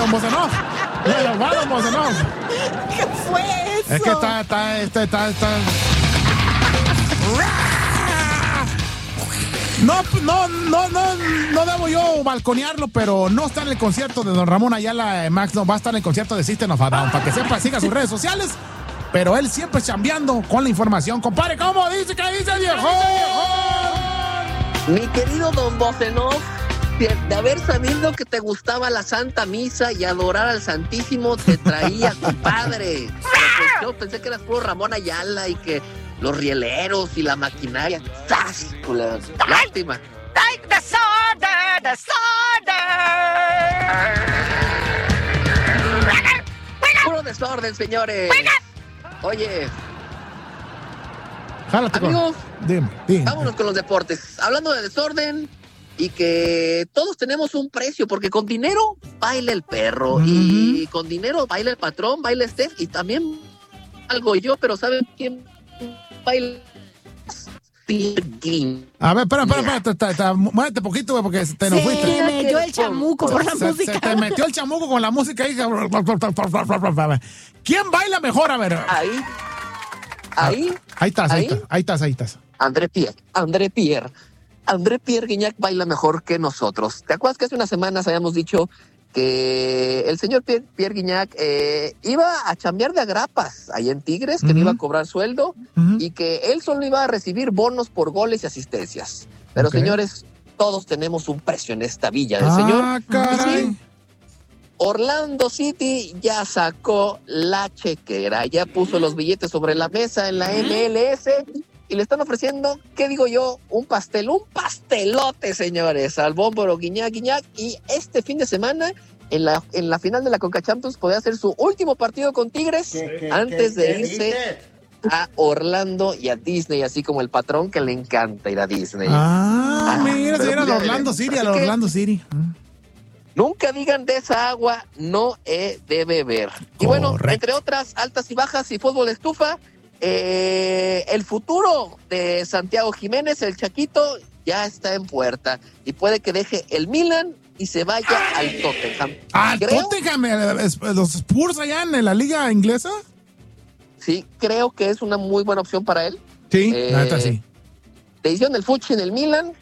don Bosanov. Va, don Bosanov. ¿Qué fue eso? Es que está. No debo yo balconearlo, pero no está en el concierto de don Ramón Ayala, Max, no va a estar en el concierto de System of a Down, para que sepa, siga sus redes sociales, pero él siempre chambeando con la información. Compadre, ¿cómo dice? ¿Qué dice, viejo? Mi querido don Bosenov, de haber sabido que te gustaba la Santa Misa y adorar al Santísimo, te traía tu padre. Pero pues yo pensé que eras puro Ramón Ayala y que los rieleros y la maquinaria. ¡Sas! Lástima. Take the Puro desorden, señores. Oye, Jálate, amigos, dime. vámonos con los deportes. Hablando de desorden y que todos tenemos un precio, porque con dinero baila el perro, y con dinero baila el patrón, baila Steph, y también algo yo, pero ¿saben quién baila? A ver, espera, muévete poquito, güey, porque te nos fuiste. Se metió el chamuco por la música. Se te metió el chamuco con la música ahí. ¿Quién baila mejor? A ver. Ahí estás. André Pierre Guignac baila mejor que nosotros. ¿Te acuerdas que hace unas semanas habíamos dicho que el señor Pierre Guignac iba a chambear de agrapas ahí en Tigres, que no iba a cobrar sueldo y que él solo iba a recibir bonos por goles y asistencias? Pero señores, todos tenemos un precio en esta villa del señor. Caray. Sí, Orlando City ya sacó la chequera, ya puso los billetes sobre la mesa en la MLS y le están ofreciendo, ¿qué digo yo? Un pastelote, señores, al Bómboro Guignac. Y este fin de semana, en la final de la Conca Champions, podría hacer su último partido con Tigres antes de irse a Orlando y a Disney, así como el patrón que le encanta ir a Disney. Mira, se viene al Orlando City. Nunca digan de esa agua, no he de beber. Y bueno, entre otras altas y bajas y fútbol de estufa, el futuro de Santiago Jiménez, el Chaquito, ya está en puerta y puede que deje el Milan y se vaya al Tottenham. ¿Tottenham? ¿Los Spurs allá en la liga inglesa? Sí, creo que es una muy buena opción para él. Sí, la neta sí. Le hicieron el fuchi en el Milan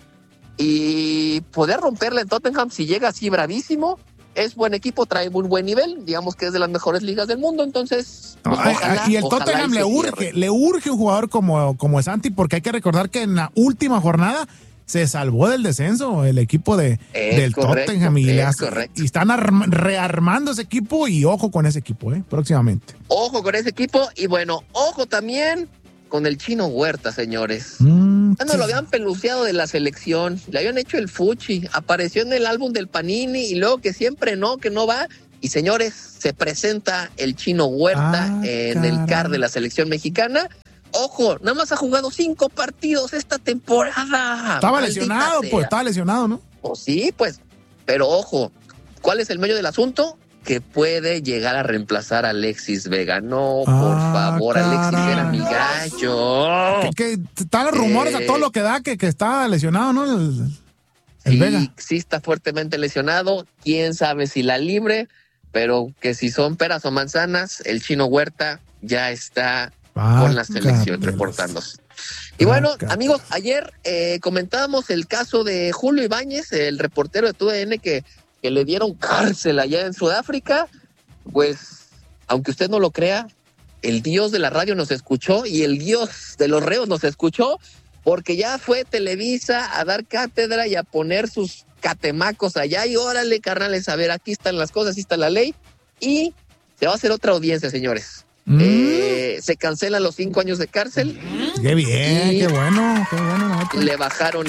y poder romperle en Tottenham si llega así bravísimo. Es buen equipo, trae un buen nivel, digamos que es de las mejores ligas del mundo, entonces y el Tottenham le urge un jugador como Santi, porque hay que recordar que en la última jornada se salvó del descenso el equipo del Tottenham y están rearmando ese equipo, y ojo con ese equipo, próximamente. Ojo con ese equipo, y bueno, ojo también con el Chino Huerta, señores. Cuando lo habían peluceado de la selección, le habían hecho el fuchi, apareció en el álbum del Panini y luego que siempre que no va. Y señores, se presenta el Chino Huerta en el CAR de la selección mexicana. Ojo, nada más ha jugado 5 partidos esta temporada. Estaba lesionado, ¿no? Pues sí, pues, pero ojo, ¿cuál es el meollo del asunto? Que puede llegar a reemplazar a Alexis Vega. No, por favor, Alexis era mi gallo. Que están los rumores a todo lo que da que está lesionado, ¿no? El Vega. Sí está fuertemente lesionado. Quién sabe si la libre, pero que si son peras o manzanas, el Chino Huerta ya está con la selección reportándose. Y bueno, amigos, ayer comentábamos el caso de Julio Ibáñez, el reportero de TUDN que le dieron cárcel allá en Sudáfrica. Pues, aunque usted no lo crea, el Dios de la radio nos escuchó y el Dios de los reos nos escuchó, porque ya fue Televisa a dar cátedra y a poner sus catemacos allá, y órale, carnales, a ver, aquí están las cosas, aquí está la ley, y se va a hacer otra audiencia, señores. Se cancelan los 5 años de cárcel. Qué bien, qué bueno. Le bajaron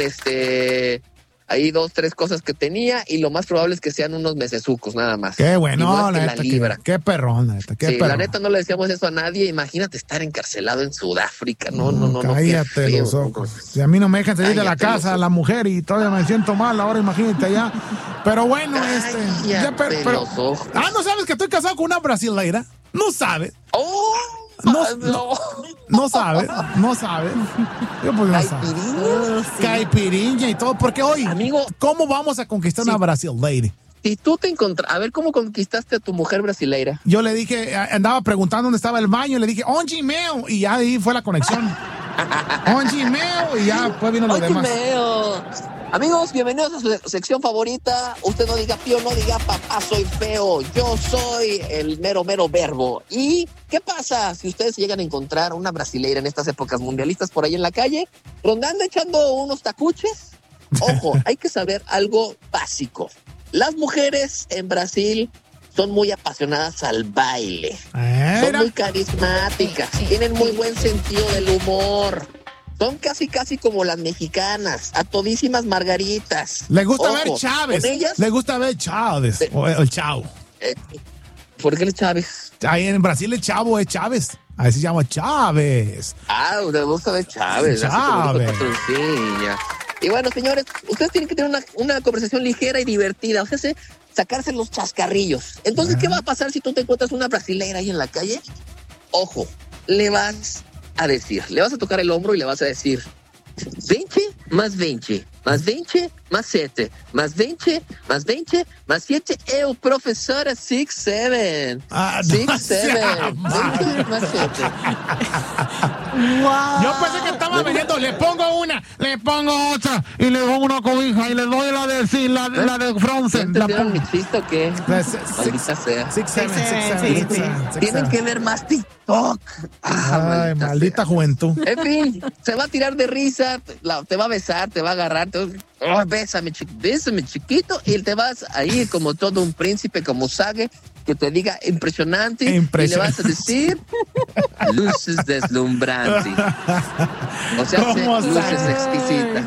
ahí 2, 3 cosas que tenía, y lo más probable es que sean unos mesesucos nada más. Qué bueno, la libra. Qué perrón, la neta no le decíamos eso a nadie. Imagínate estar encarcelado en Sudáfrica. No. Cállate los ojos. Si a mí no me dejan salir de la casa, la mujer, y todavía me siento mal, ahora imagínate allá. Pero bueno, los ojos. ¿no sabes que estoy casado con una brasileira? No sabes. No sabe. Yo pues no sabe. Caipirinha y todo. Porque hoy, amigo, ¿cómo vamos a conquistar una Brasil lady? Si tú te encontras, a ver, ¿cómo conquistaste a tu mujer brasileira? Yo le dije, andaba preguntando dónde estaba el baño, le dije, onde meu, y ya ahí fue la conexión. Onde meu, y ya pues vino lo demás. Amigos, bienvenidos a su sección favorita. Usted no diga feo, no diga papá, soy feo. Yo soy el mero verbo. ¿Y qué pasa si ustedes llegan a encontrar una brasileira en estas épocas mundialistas por ahí en la calle, rondando, echando unos tacuches? Ojo, hay que saber algo básico. Las mujeres en Brasil son muy apasionadas al baile. Son muy carismáticas, tienen muy buen sentido del humor. Son casi como las mexicanas, a todísimas margaritas. Le gusta ver Chávez. Le gusta ver Chávez. O el Chavo. ¿Por qué el Chávez? Ahí en Brasil el Chavo es Chávez. Ahí se llama Chávez. Le gusta ver Chávez. Chávez. Y bueno, señores, ustedes tienen que tener una conversación ligera y divertida. O sea, sacarse los chascarrillos. Entonces, ¿qué va a pasar si tú te encuentras una brasileira ahí en la calle? Ojo, le vas a tocar el hombro y le vas a decir 20 más 20, más 20 más 7, más 20, más 20, más 7, profesora 6-7. 6-7, 20 más 7. Wow. Yo pensé que estaba vendiendo, le pongo una, le pongo otra, y le pongo una cobija, y le doy la de Frozen. ¿No te mi chiste o qué? Maldita sea. 6-7. Tienen que ver más TikTok. Ay, maldita juventud. En fin, se va a tirar de risa, te va a besar, te va a agarrar, bésame chiquito, y te vas a ir como todo un príncipe, como Sage, que te diga impresionante, y le vas a decir luces deslumbrantes. O sea, luces exquisitas.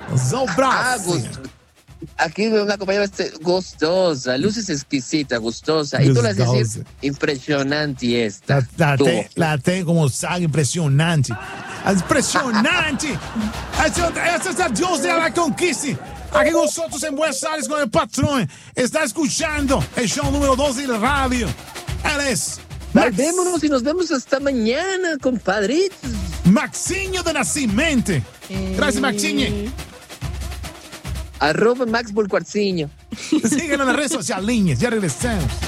Aquí una compañera gustosa, luces exquisitas, gustosa. Y tú le vas a decir impresionante esta. La T como Sage, impresionante. Impresionante. Esta es la Dios de la conquista. Aquí nosotros en Buenos Aires con el patrón. Está escuchando el show número 2 de la radio. Eres Vémonos y nos vemos hasta mañana, compadre. Maxiño de Nascimento. Gracias, Maxiño. @Max Bulcuarciño. Síguenos en las redes sociales. Ya regresamos.